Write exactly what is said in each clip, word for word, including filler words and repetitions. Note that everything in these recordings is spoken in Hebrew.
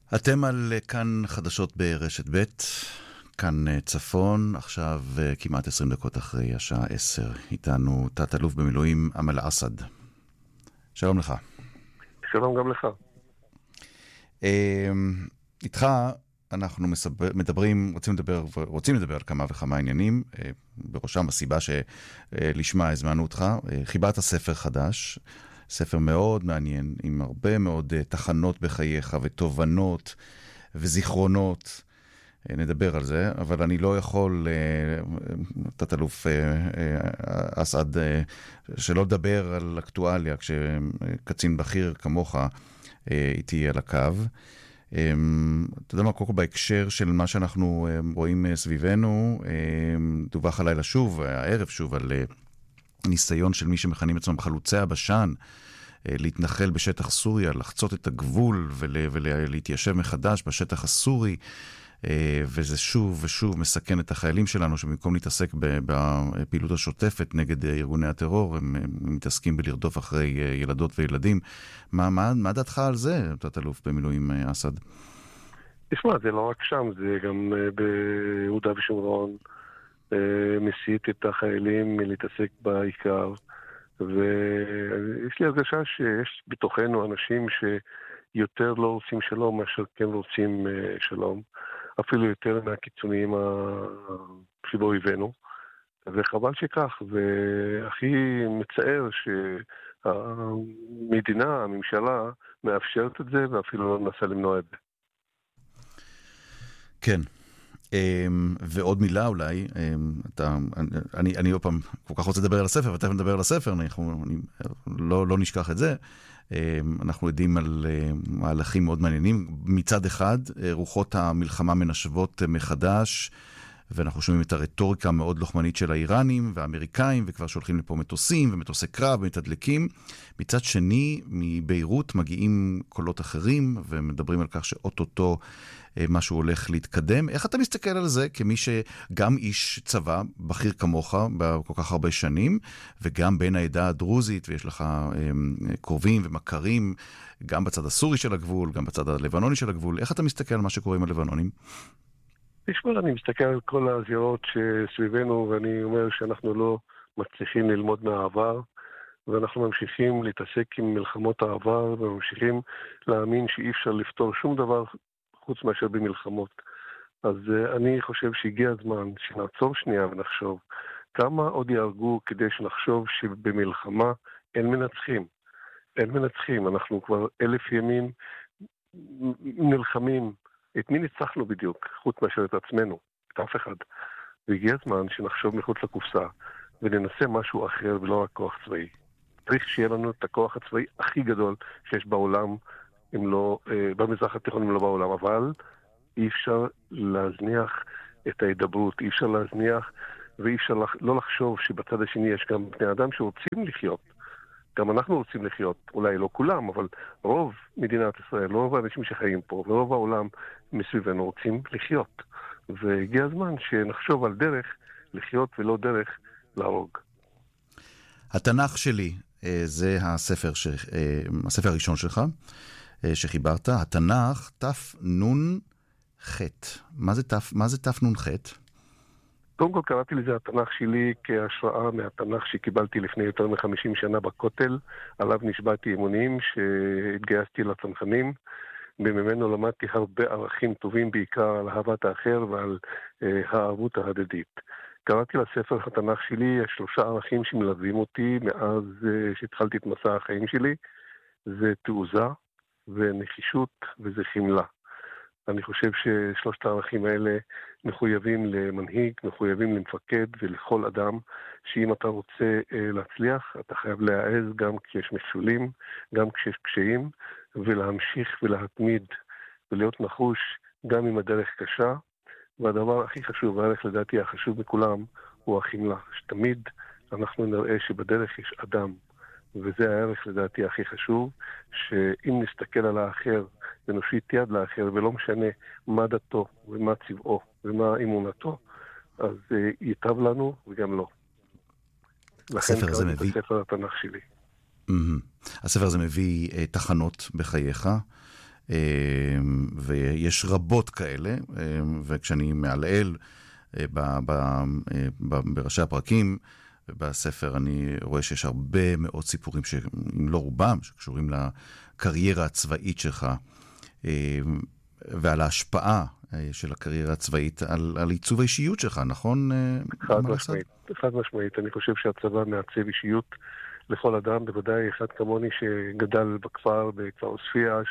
אתם על כאן חדשות ברשת ב', כאן צפון, עכשיו כמעט עשרים דקות אחרי השעה עשר. איתנו תת אלוף במילואים אמל אסד. שלום לך. שלום גם לך. איתך אנחנו מדברים, רוצים לדבר, רוצים לדבר על כמה וכמה עניינים, בראשם הסיבה שלשמה הזמנו אותך. חיברת ספר חדש, ספר מאוד מעניין, עם הרבה מאוד תחנות בחייך ותובנות וזיכרונות. נדבר על זה, אבל אני לא יכול, תת אלוף אסד, שלא לדבר על אקטואליה, כשקצין בכיר כמוך איתי על הקו. אתה יודע מה, קודם כל בהקשר של מה שאנחנו רואים סביבנו, דווח הלילה שוב, הערב שוב, על ניסיון של מי שמכנים עצמם חלוצי הבשן, להתנחל בשטח סוריה, לחצות את הגבול ולהתיישב מחדש בשטח הסורי, וזה שוב ושוב מסכן את החיילים שלנו, שבמקום להתעסק בפעילות השוטפת נגד ארגוני הטרור, הם מתעסקים בלרדוף אחרי ילדות וילדים. מה, מה, מה דעתך על זה, תת אלוף במילואים אסד? תשמע, זה לא רק שם, זה גם ביהודה ושומרון, מסית את החיילים מלהתעסק בעיקר, ויש לי הרגשה שיש בתוכנו אנשים שיותר לא רוצים שלום מאשר כן רוצים שלום, אפילו יותר מהקיצוניים שבאויבינו, וחבל שכך. והכי מצער שהמדינה, הממשלה, מאפשרת את זה ואפילו לא מנסה למנוע את זה. כן. ועוד מילה אולי, אתה, אני, אני עוד פעם כל כך רוצה לדבר על הספר, ותכף נדבר על הספר, אנחנו, אני, לא, לא נשכח את זה. אנחנו יודעים על מהלכים מאוד מעניינים. מצד אחד, רוחות המלחמה מנשבות מחדש, ואנחנו שומעים את הרטוריקה המאוד לוחמנית של האיראנים והאמריקאים, וכבר שולחים לפה מטוסים ומטוסי קרב ומתדלקים. מצד שני, מביירות מגיעים קולות אחרים, ומדברים על כך שאוטוטו משהו הולך להתקדם. איך אתה מסתכל על זה כמי שגם איש צבא, בכיר כמוך, בכל כך הרבה שנים, וגם בין העדה הדרוזית, ויש לך קרובים ומכרים, גם בצד הסורי של הגבול, גם בצד הלבנוני של הגבול. איך אתה מסתכל על מה שקורה עם הלבנונים? תשמע, אני מסתכל על כל הזירות שסביבנו, ואני אומר שאנחנו לא מצליחים ללמוד מהעבר, ואנחנו ממשיכים להתעסק עם מלחמות העבר, וממשיכים להאמין שאי אפשר לפתור שום דבר חוץ מאשר במלחמות. אז uh, אני חושב שהגיע הזמן שנעצור שנייה ונחשוב כמה עוד יהרגו כדי שנחשוב שבמלחמה אין מנצחים. אין מנצחים. אנחנו כבר אלף ימים נלחמים. את מי ניצחנו בדיוק, חוץ מאשר את עצמנו, את אף אחד. והגיע הזמן שנחשוב מחוץ לקופסה וננסה משהו אחר ולא רק כוח צבאי. צריך שיהיה לנו את הכוח הצבאי הכי גדול שיש בעולם, אם לא, אה, במזרח התיכון אם לא בעולם, אבל אי אפשר להזניח את ההידברות, אי אפשר להזניח ואי אפשר לח... לא לחשוב שבצד השני יש גם בני אדם שרוצים לחיות. גם אנחנו רוצים לחיות, אולי לא כולם, אבל רוב מדינת ישראל, רוב האנשים שחיים פה, ורוב העולם מסביבנו רוצים לחיות. והגיע הזמן שנחשוב על דרך לחיות ולא דרך להרוג. התנ"ך שלי, זה הספר, ש... הספר הראשון שלך, שחיברת, התנ"ך תף נון חט. מה זה תף, מה זה תף נון חט? קודם כל קראתי לזה התנ"ך שלי כהשראה מהתנ"ך שקיבלתי לפני יותר מ-חמישים שנה בכותל, עליו נשבעתי אמונים שהתגייסתי לצנחנים, וממנו למדתי הרבה ערכים טובים, בעיקר על אהבת האחר ועל אה, הערבות ההדדית. קראתי לספר התנ"ך שלי, יש שלושה ערכים שמלווים אותי מאז אה, שהתחלתי את מסע החיים שלי, זה תעוזה ונחישות וזה חמלה. אני חושב ששלושת הערכים האלה מחויבים למנהיג, מחויבים למפקד ולכל אדם, שאם אתה רוצה להצליח, אתה חייב להעז גם כשיש מכשולים, גם כשיש קשיים, ולהמשיך ולהתמיד ולהיות נחוש גם אם הדרך קשה. והדבר הכי חשוב, הערך לדעתי החשוב מכולם, הוא החמלה. שתמיד אנחנו נראה שבדרך יש אדם, וזה הערך לדעתי הכי חשוב, שאם נסתכל על האחר ונושיט יד לאחר, ולא משנה מה דתו ומה צבעו ומה אמונתו, אז ייטב לנו וגם לא. לכן קראתי את הספר התנ"ך שלי. הספר הזה מביא תחנות בחייך, ויש רבות כאלה, וכשאני מעלעל בראשי הפרקים, בספר אני רואה שיש הרבה מאוד סיפורים, אם לא רובם, שקשורים לקריירה הצבאית שלך, ועל ההשפעה של הקריירה הצבאית על, על עיצוב האישיות שלך, נכון? חד משמעית, חד משמעית. אני חושב שהצבא מעצב אישיות לכל אדם, בוודאי אחד כמוני שגדל בכפר, בכפר עוספיה,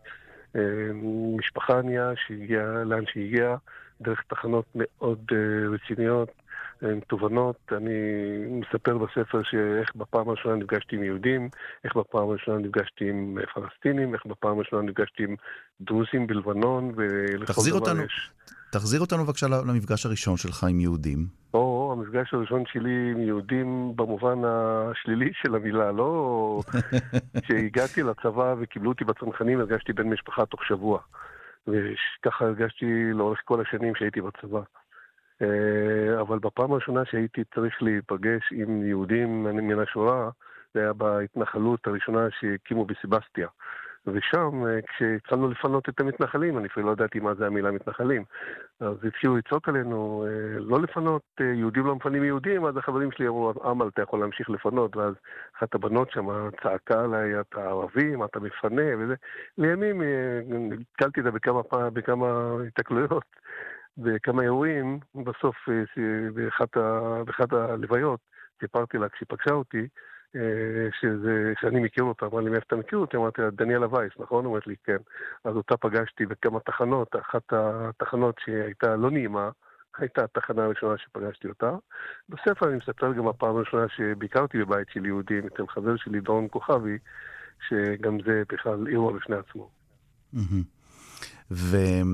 שמשפחה ענייה, שהגיע לאן שהגיע, דרך תחנות מאוד רציניות, תובנות. אני מספר בספר שאיך בפעם הראשונה נפגשתי עם יהודים, איך בפעם הראשונה נפגשתי עם פלסטינים, איך בפעם הראשונה נפגשתי עם דרוזים בלבנון, ולכל דבר אותנו, יש. תחזיר אותנו בבקשה למפגש הראשון שלך עם יהודים. או, המפגש הראשון שלי עם יהודים במובן השלילי של המילה, לא שהגעתי לצבא וקיבלו אותי בצנחנים, הרגשתי בן משפחה תוך שבוע. וככה הרגשתי לאורך כל השנים שהייתי בצבא. אבל בפעם הראשונה שהייתי צריך להיפגש עם יהודים מן השורה, זה היה בהתנחלות הראשונה שהקימו בסיבסטיה. ושם, כשהתחלנו לפנות את המתנחלים, אני אפילו לא ידעתי מה זה המילה מתנחלים, אז התחילו לצעוק עלינו, לא לפנות, יהודים לא מפנים יהודים, אז החברים שלי אמרו, אמל, אתה יכול להמשיך לפנות, ואז אחת הבנות שם צעקה עליי, אתה ערבי, מה אתה מפנה, וזה. לימים, התקלתי את זה בכמה, בכמה התקלויות, בכמה אירועים, בסוף, באחת, באחת הלוויות, סיפרתי לה כשהיא פגשה אותי, שזה, שאני מכיר אותה, אמרה לי, מאיפה אתה מכיר אותי? אמרתי לה, דניאלה וייס, נכון? אומרת לי, כן. אז אותה פגשתי בכמה תחנות, אחת התחנות שהייתה לא נעימה, הייתה התחנה הראשונה שפגשתי אותה. בספר אני מספר גם הפעם הראשונה שביקרתי בבית של יהודים, אצל חבר שלי דורון כוכבי, שגם זה בכלל אירוע בפני עצמו. ו...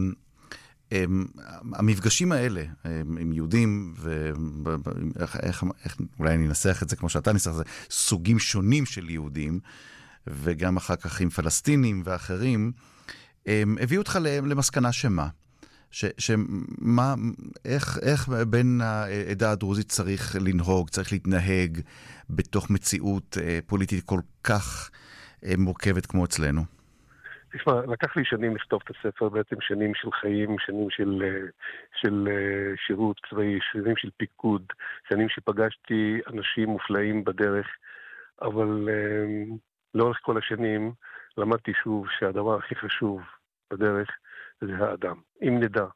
המפגשים האלה עם יהודים, ואיך, איך, אולי אני אנסח את זה כמו שאתה ניסח, זה סוגים שונים של יהודים, וגם אחר כך עם פלסטינים ואחרים, הביאו אותך למסקנה שמה? ש, שמה, איך, איך בין העדה הדרוזית צריך לנהוג, צריך להתנהג בתוך מציאות פוליטית כל כך מורכבת כמו אצלנו? תשמע, לקח לי שנים לכתוב את הספר, בעצם שנים של חיים, שנים של, של שירות צבאי, שנים של פיקוד, שנים שפגשתי אנשים מופלאים בדרך, אבל לאורך כל השנים למדתי שוב שהדבר הכי חשוב בדרך זה האדם. אם נדע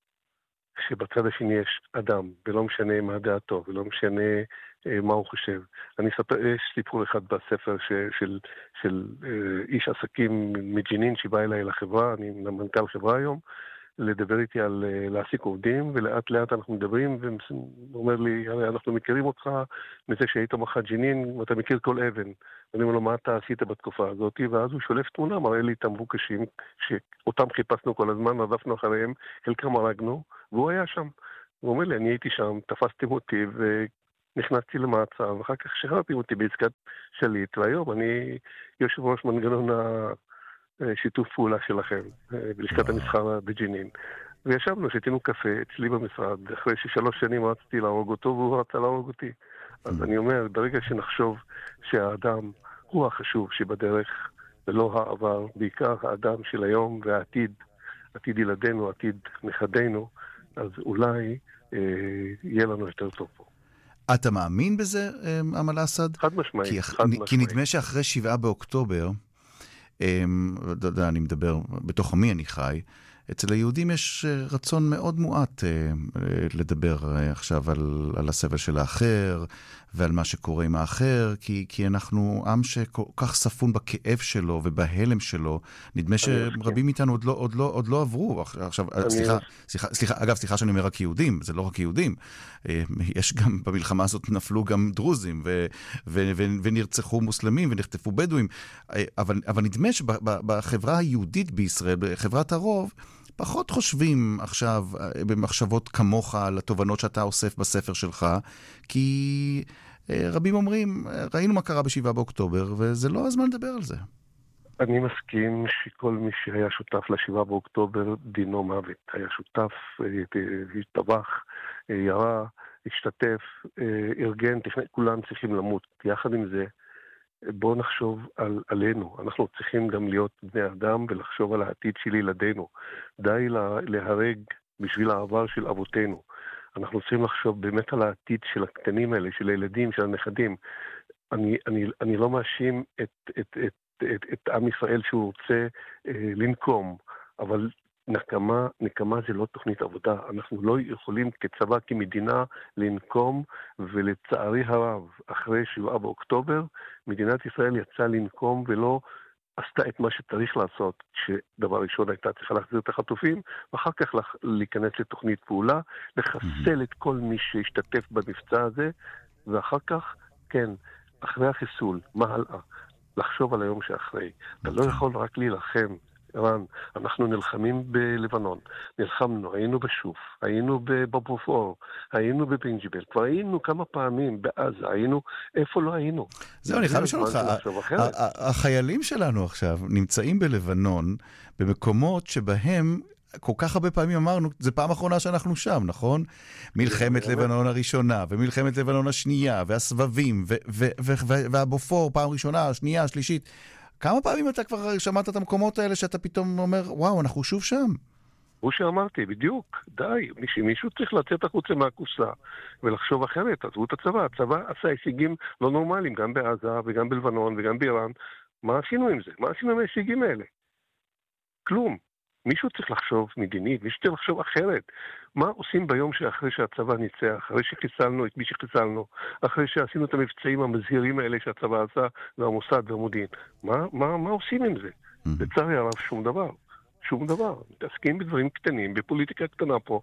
שבצד השני יש אדם, ולא משנה מה דעתו, ולא משנה מה הוא חושב. אני אספר, יש סיפור אחד בספר ש, של, של איש עסקים מג'נין שבא אליי לחברה, אני מנכ"ל חברה היום, לדבר איתי על להעסיק עובדים, ולאט לאט אנחנו מדברים, והוא אומר לי, אנחנו מכירים אותך מזה שהיית מח"ט ג'נין, ואתה מכיר כל אבן. ואני אומר לו, מה אתה עשית בתקופה הזאת? ואז הוא שולף תמונה, מראה לי את המבוקשים, שאותם חיפשנו כל הזמן, רדפנו אחריהם, חלקם הרגנו, והוא היה שם. הוא אומר לי, אני הייתי שם, תפסתם אותי, ונכנסתי למעצר, ואחר כך שחררתי אותי בעסקת שליט, והיום אני יושב ראש מנגנון שיתוף פעולה שלכם, בלשכת המסחר בג'נין. וישבנו, שתינו קפה אצלי במשרד, אחרי ששלוש שנים רציתי להרוג אותו, והוא רצה להרוג אותי. אז אני אומר, ברגע שנחשוב שהאדם הוא החשוב שבדרך, ולא העבר, בעיקר האדם של היום והעתיד, עתיד ילדינו, עתיד נכדינו, אז אולי אה, יהיה לנו יותר טוב פה. אתה מאמין בזה, אמל אסד? חד משמעית. כי, חד משמעית. כי נדמה שאחרי שבעה באוקטובר, אתה יודע, אני מדבר, בתוך עמי אני חי, אצל היהודים יש רצון מאוד מועט לדבר עכשיו על, על הסבל של האחר, ועל מה שקורה עם האחר, כי, כי אנחנו עם שכל כך ספון בכאב שלו ובהלם שלו, נדמה שרבים מאיתנו עוד לא, עוד לא, עוד לא עברו. עכשיו, סליחה, סליחה, סליחה, אגב, סליחה שאני אומר רק יהודים, זה לא רק יהודים. יש גם, במלחמה הזאת נפלו גם דרוזים, ו, ו, ו, ונרצחו מוסלמים, ונחטפו בדואים. אבל, אבל נדמה שבחברה היהודית בישראל, בחברת הרוב, פחות חושבים עכשיו במחשבות כמוך על התובנות שאתה אוסף בספר שלך, כי רבים אומרים, ראינו מה קרה בשבעה באוקטובר, וזה לא הזמן לדבר על זה. אני מסכים שכל מי שהיה שותף לשבעה באוקטובר דינו מוות. היה שותף, טבח, ירה, השתתף, ארגן, כולם צריכים למות. יחד עם זה, בואו נחשוב על, עלינו. אנחנו צריכים גם להיות בני אדם ולחשוב על העתיד של ילדינו. די לה, להרג בשביל העבר של אבותינו. אנחנו צריכים לחשוב באמת על העתיד של הקטנים האלה, של הילדים, של הנכדים. אני, אני, אני לא מאשים את, את, את, את, את עם ישראל שהוא רוצה אה, לנקום, אבל נקמה, נקמה זה לא תוכנית עבודה. אנחנו לא יכולים כצבא, כמדינה, לנקום, ולצערי הרב, אחרי שבעה באוקטובר, מדינת ישראל יצאה לנקום ולא עשתה את מה שצריך לעשות, שדבר ראשון הייתה צריכה להחזיר את החטופים, ואחר כך להיכנס לתוכנית פעולה, לחסל את כל מי שהשתתף במבצע הזה, ואחר כך, כן, אחרי החיסול, מה הלאה? לחשוב על היום שאחרי. אתה לא יכול רק להילחם. ערן, אנחנו נלחמים בלבנון, נלחמנו, היינו בשוף, היינו בבופור, היינו בבינג'בל, כבר היינו כמה פעמים בעזה, היינו, איפה לא היינו? זהו, אני חייב לשאול אותך, החיילים שלנו עכשיו נמצאים בלבנון, במקומות שבהם כל כך הרבה פעמים אמרנו, זה פעם אחרונה שאנחנו שם, נכון? מלחמת לבנון הראשונה, ומלחמת לבנון השנייה, והסבבים, והבופור, פעם ראשונה, השנייה, השלישית. כמה פעמים אתה כבר שמעת את המקומות האלה שאתה פתאום אומר, וואו, אנחנו שוב שם? הוא שאמרתי, בדיוק, די, מישהו צריך לצאת החוצה מהקופסה ולחשוב אחרת, עזבו את הצבא, הצבא עשה הישגים לא נורמליים, גם בעזה וגם בלבנון וגם באיראן. מה עשינו עם זה? מה עשינו עם ההישגים האלה? כלום. מישהו צריך לחשוב מדינית, מישהו צריך לחשוב אחרת. מה עושים ביום שאחרי שהצבא ניצח, אחרי שחיסלנו את מי שחיסלנו, אחרי שעשינו את המבצעים המזהירים האלה שהצבא עשה, והמוסד והמודיעין? מה, מה, מה עושים עם זה? לצערי הרב שום דבר. שום דבר. מתעסקים בדברים קטנים, בפוליטיקה קטנה פה,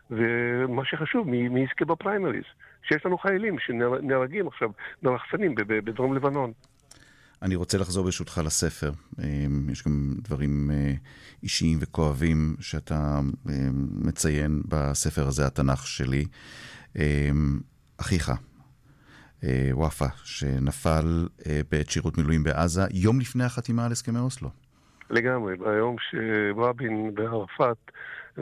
ומה שחשוב, מי, מי יזכה בפריימריז? שיש לנו חיילים שנהרגים עכשיו ברחפנים בדרום לבנון. אני רוצה לחזור ברשותך לספר. יש גם דברים אישיים וכואבים שאתה מציין בספר הזה, התנ"ך שלי. אחיך, וואפה, שנפל בעת שירות מילואים בעזה, יום לפני החתימה על הסכמי אוסלו. לגמרי, ביום שרבין בערפאת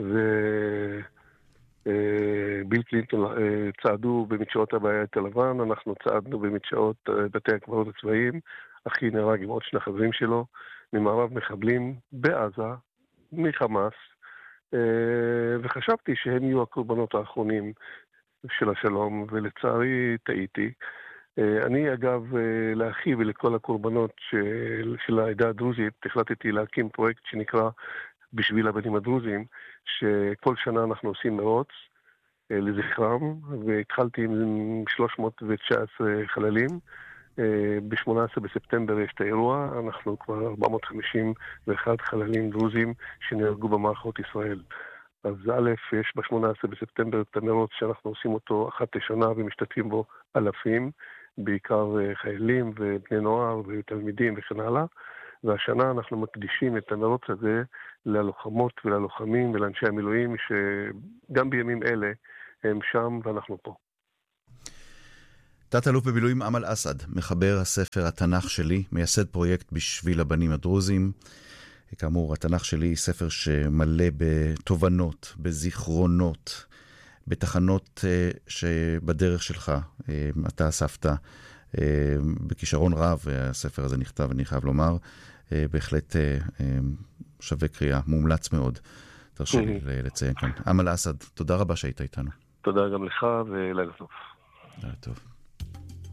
וביל קלינטון צעדו במדשאות הבית הלבן, אנחנו צעדנו במדשאות בתי הקברות הצבאיים, אחי נהרג עם עוד שני חברים שלו, ממערב מחבלים בעזה, מחמאס, וחשבתי שהם יהיו הקורבנות האחרונים של השלום, ולצערי טעיתי. אני אגב, לאחי ולכל הקורבנות של, של העדה הדרוזית, החלטתי להקים פרויקט שנקרא בשביל הבנים הדרוזים, שכל שנה אנחנו עושים מרוץ לזכרם, והתחלתי עם שלוש מאות תשע עשרה חללים, ב-שמונה עשרה בספטמבר יש את האירוע, אנחנו כבר ארבע מאות חמישים ואחד חללים דרוזים שנהרגו במערכות ישראל. אז א', יש ב-שמונה עשרה בספטמבר את המרוץ שאנחנו עושים אותו אחת לשנה ומשתתפים בו אלפים, בעיקר חיילים ובני נוער ותלמידים וכן הלאה, והשנה אנחנו מקדישים את המרוץ הזה ללוחמות וללוחמים ולאנשי המילואים שגם בימים אלה הם שם ואנחנו פה. תת-אלוף במילואים אמל אסעד, מחבר הספר התנ"ך שלי, מייסד פרויקט בשביל הבנים הדרוזים. כאמור, התנ"ך שלי ספר שמלא בתובנות, בזיכרונות, בתחנות uh, שבדרך שלך uh, אתה אספת uh, בכישרון רב, הספר הזה נכתב, אני חייב לומר, uh, בהחלט uh, uh, שווה קריאה, מומלץ מאוד. תרשה לי לציין כאן. אמל אסעד, תודה רבה שהיית איתנו. תודה גם לך ולילה טוב. לילה טוב.